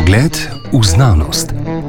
Pogled v znanost.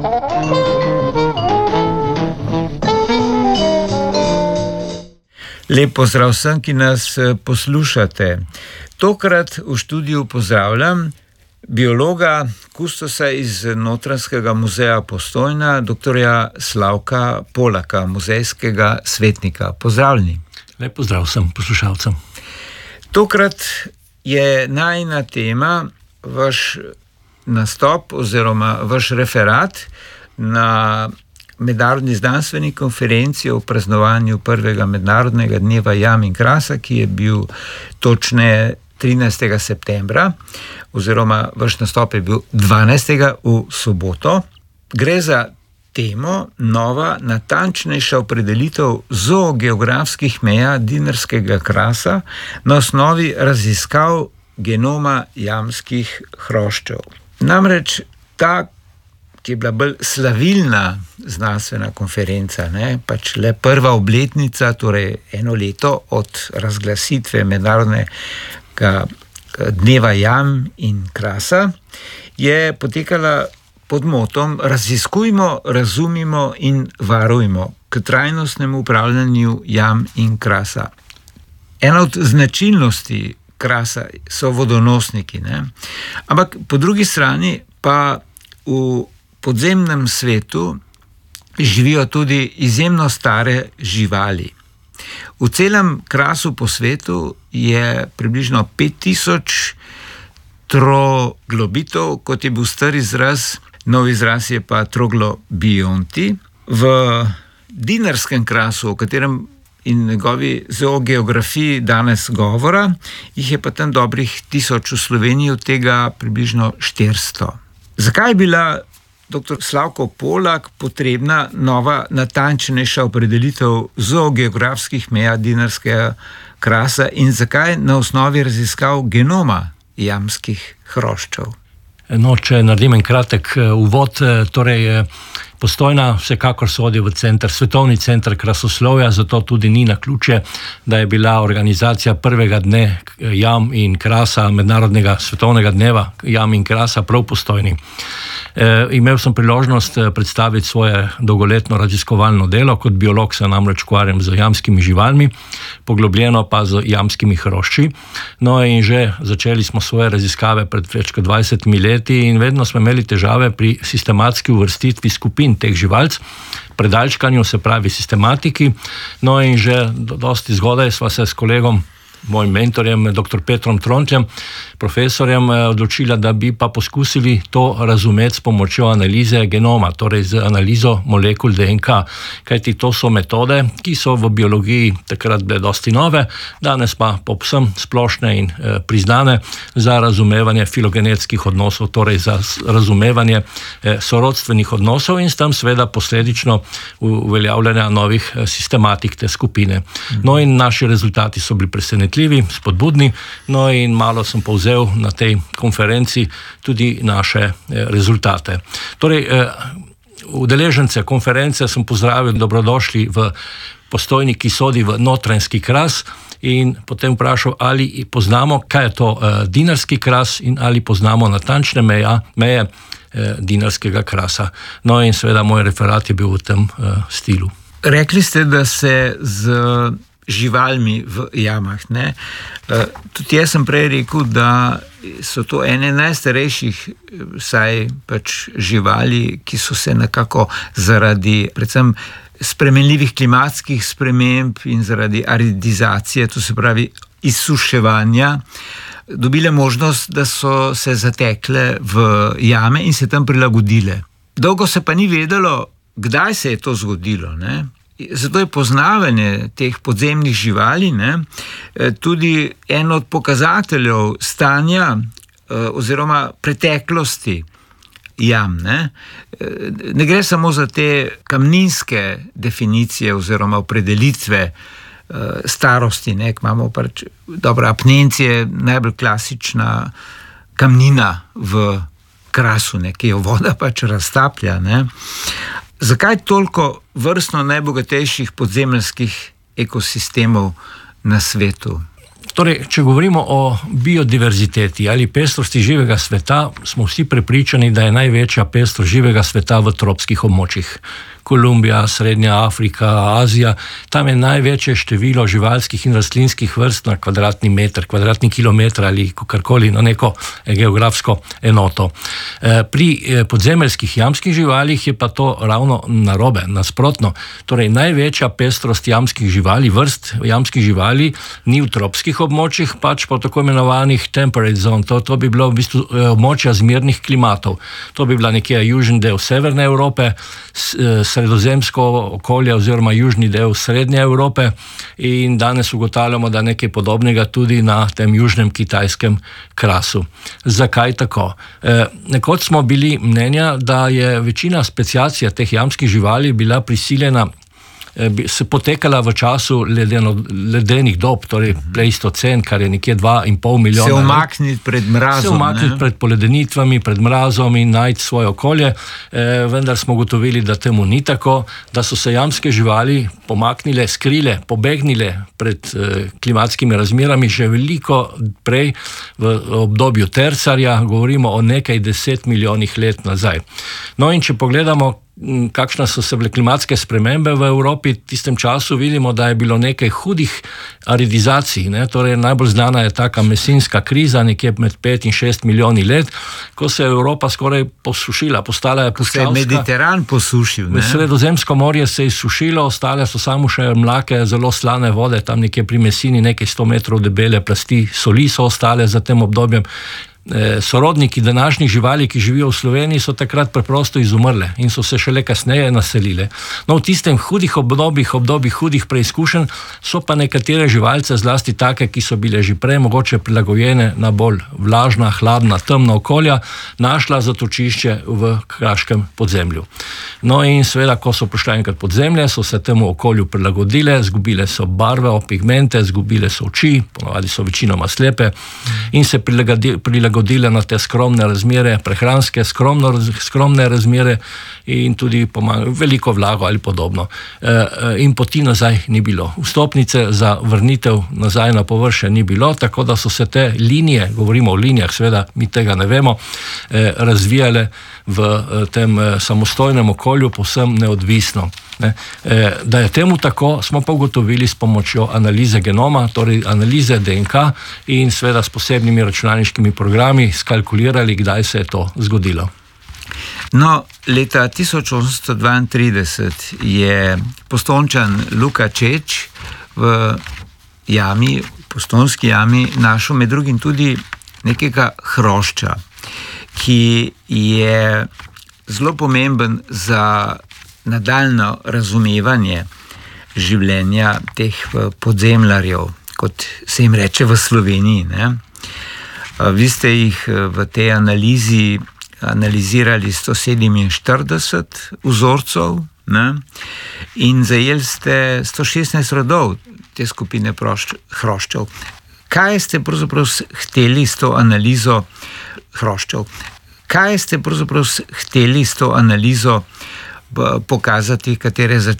Lep pozdrav vsem, ki nas poslušate. Tokrat v študiju pozdravljam biologa, kustosa iz Notranjskega muzeja Postojna, doktorja Slavka Polaka, muzejskega svetnika. Pozdravljeni. Lep pozdrav vsem poslušalcem. Tokrat je najina tema vaš nastop oziroma vaš referat na mednarodni znanstveni konferenci o praznovanju prvega mednarodnega dneva jam in krasa, ki je bil točneje 13. septembra, oziroma vaš nastop je bil 12. v soboto. Gre za temo nova, natančnejša opredelitev zoogeografskih meja dinarskega krasa na osnovi raziskav genoma jamskih hroščev. Namreč ta, ki je bila bolj slavilna znanstvena konferenca, pač le prva obletnica, torej eno leto od razglasitve mednarodnega dneva jam in krasa, je potekala pod motom raziskujmo, razumimo in varujmo k trajnostnemu upravljanju jam in krasa. Ena od značilnosti krasa so vodonosniki, ampak po drugi strani pa v podzemnem svetu živijo tudi izjemno stare živali. V celem krasu po svetu je približno 5000 troglobitov, kot je bil star izraz, nov izraz je pa troglobionti. V dinarskem krasu, o katerem in njegovi zoogeografiji danes govora, jih je pa tam dobrih 1000, v Sloveniji od tega približno 400. Zakaj je bila, dr. Slavko Polak, potrebna nova, natančnejša opredelitev zoogeografskih meja dinarskega krasa in zakaj na osnovi raziskav genoma jamskih hroščev? Če naredim en kratek uvod, torej Postojna vsekakor sodi v svetovni center krasoslovja, zato tudi ni naključje, da je bila organizacija prvega dne jam in krasa, mednarodnega svetovnega dneva jam in krasa prav Postojni. Imel sem priložnost predstaviti svoje dolgoletno raziskovalno delo, kot biolog se namreč ukvarjam z jamskimi živalmi, poglobljeno pa z jamskimi hrošči. No in že začeli smo svoje raziskave pred več kot 20 leti in vedno smo imeli težave pri sistematski uvrstitvi skupin teh živalc, predalčkanju, se pravi sistematiki. No in že dosti zgodaj sva se s kolegom, mojim mentorjem, dr. Petrom Trontljem, profesorjem, odločila, da bi pa poskusili to razumeti s pomočjo analize genoma, torej z analizo molekul DNK. Kajti to so metode, ki so v biologiji takrat bile dosti nove, danes pa povsem splošne in priznane za razumevanje filogenetskih odnosov, torej za razumevanje sorodstvenih odnosov in s tem seveda posledično uveljavljanja novih sistematik te skupine. No in naši rezultati so bili presenetljivi, spodbudni, no in malo sem povzel na tej konferenci tudi naše rezultate. Torej, udeležence konference sem pozdravil, dobrodošli v Postojni, ki sodi v Notranjski kras, in potem vprašal, ali poznamo, kaj je to dinarski kras in ali poznamo natančne meje dinarskega krasa. No in seveda moj referat je bil v tem stilu. Rekli ste, da se z živalmi v jamah, tudi jaz sem prej rekel, da so to ene najstarejših vsaj pač živali, ki so se nekako zaradi predvsem spremenljivih klimatskih sprememb in zaradi aridizacije, to se pravi izsuševanja, dobile možnost, da so se zatekle v jame in se tam prilagodile. Dolgo se pa ni vedelo, kdaj se je to zgodilo, Zato je poznavanje teh podzemnih živali tudi en od pokazateljev stanja oziroma preteklosti jam. Ne gre samo za te kamninske definicije oziroma opredelitve starosti, imamo pač apnencije, najbolj klasična kamnina v krasu, ki jo voda pač raztaplja. Zakaj toliko vrstno najbogatejših podzemeljskih ekosistemov na svetu? Torej, če govorimo o biodiverziteti ali pestrosti živega sveta, smo vsi prepričani, da je največja pestrost živega sveta v tropskih območjih. Kolumbija, Srednja Afrika, Azija, tam je največje število živalskih in rastlinskih vrst na kvadratni meter, kvadratni kilometer ali kakorkoli na neko geografsko enoto. Pri podzemeljskih jamskih živalih je pa to ravno narobe, nasprotno. Torej, največja pestrost jamskih živali, vrst jamskih živali ni v tropskih območjih, pač pa tako imenovanih temperate zone. To bi bilo v bistvu območja zmernih klimatov. To bi bila nekje južni del severne Evrope, sredozemsko okolje oziroma južni del srednje Evrope in danes ugotavljamo, da nekaj podobnega tudi na tem južnem kitajskem krasu. Zakaj tako? Nekoč smo bili mnenja, da je večina speciacija teh jamskih živali bila prisiljena se potekala v času ledenih dob, torej pleistocen, kar je nekje 2,5 milijona. Se umakniti pred mrazom. Se umakniti pred poledenitvami, pred mrazom in najti svoje okolje, vendar smo ugotovili, da temu ni tako, da so se jamske živali pomaknile, skrile, pobegnile pred klimatskimi razmerami že veliko prej v obdobju tercarja, govorimo o nekaj 10 milijonih let nazaj. No in če pogledamo, kakšne so se bile klimatske spremembe v Evropi, v tistem času vidimo, da je bilo nekaj hudih aridizacij, torej najbolj znana je taka mesinska kriza, nekje med 5 in 6 milijoni let, ko se je Evropa skoraj posušila, postala je puščavska. Ko se je Mediteran posušil. Sredozemsko morje se je izsušilo, ostale so samo še mlake, zelo slane vode, tam nekje pri Mesini nekaj 100 metrov debele plasti soli so ostale za tem obdobjem. Sorodniki današnjih živali, ki živijo v Sloveniji, so takrat preprosto izumrle in so se šele kasneje naselile. No, v tistem hudih obdobjih hudih preizkušenj so pa nekatere živalce, zlasti take, ki so bile že prej mogoče prilagojene na bolj vlažna, hladna, temna okolja, našla zatočišče v kraškem podzemlju. No in seveda, ko so prišle enkrat podzemlje, so se temu okolju prilagodile, zgubile so barve, pigmente, zgubile so oči, ponavadi so večinoma slepe in se prilagodile na te skromne razmere, prehranske, skromne razmere in tudi veliko vlago ali podobno. In poti nazaj ni bilo. Vstopnice za vrnitev nazaj na površje ni bilo, tako da so se te linije, govorimo o linijah, seveda mi tega ne vemo, razvijale v tem samostojnem okolju povsem neodvisno. Da je temu tako, smo pa ugotovili s pomočjo analize genoma, torej analize DNK in seveda s posebnimi računalniškimi programi skalkulirali, kdaj se je to zgodilo. No, leta 1832 je Postojnčan Luka Čeč v jami, Postojnski jami, našel med drugim tudi nekega hrošča, ki je zelo pomemben za nadaljno razumevanje življenja teh podzemljarjev, kot se jim reče v Sloveniji. Vi ste jih v tej analizi analizirali 147 vzorcev in zajeli ste 116 rodov te skupine hroščev. Kaj ste pravzaprav hteli s to analizo hroščev? Kaj ste pravzaprav hteli s to analizo pokazati, katere